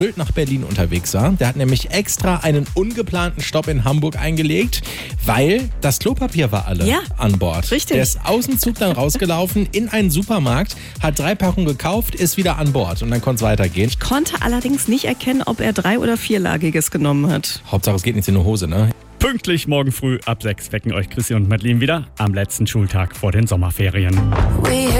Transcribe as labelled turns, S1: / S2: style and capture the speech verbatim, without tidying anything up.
S1: nach Berlin unterwegs war. Der hat nämlich extra einen ungeplanten Stopp in Hamburg eingelegt, weil das Klopapier war alle
S2: Ja,
S1: an Bord.
S2: richtig.
S1: Der ist aus dem Zug dann rausgelaufen in einen Supermarkt, hat drei Packungen gekauft, ist wieder an Bord und dann konnte es weitergehen.
S2: Konnte allerdings nicht erkennen, ob er drei- oder vierlagiges genommen hat.
S1: Hauptsache es geht nicht in die Hose, ne?
S3: Pünktlich morgen früh ab sechs wecken euch Chrissy und Madeline wieder am letzten Schultag vor den Sommerferien.